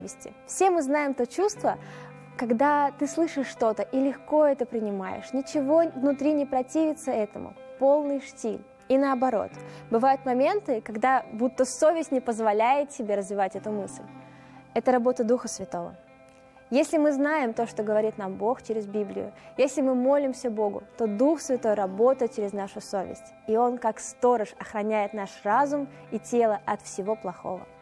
Все мы знаем то чувство, когда ты слышишь что-то и легко это принимаешь, ничего внутри не противится этому, полный штиль. И наоборот, бывают моменты, когда будто совесть не позволяет тебе развивать эту мысль. Это работа Духа Святого. Если мы знаем то, что говорит нам Бог через Библию, если мы молимся Богу, то Дух Святой работает через нашу совесть, и Он, как сторож, охраняет наш разум и тело от всего плохого.